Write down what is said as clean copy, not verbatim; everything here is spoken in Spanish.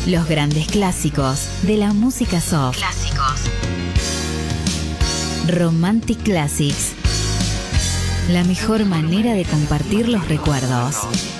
Los grandes clásicos de la música soft. Romantic Classics. La mejor manera de compartir los recuerdos.